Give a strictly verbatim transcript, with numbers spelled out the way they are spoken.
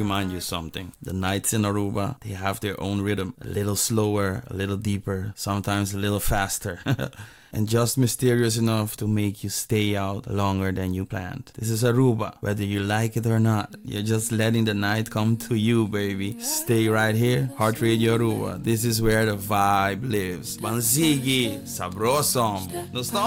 remind you something. The nights in Aruba, they have their own rhythm. A little slower, a little deeper, sometimes a little faster. And just mysterious enough to make you stay out longer than you planned. This is Aruba, whether you like it or not. You're just letting the night come to you, baby. Stay right here, Heart Radio Aruba. This is where the vibe lives. Bansigi, sabrosom. Nostalgia.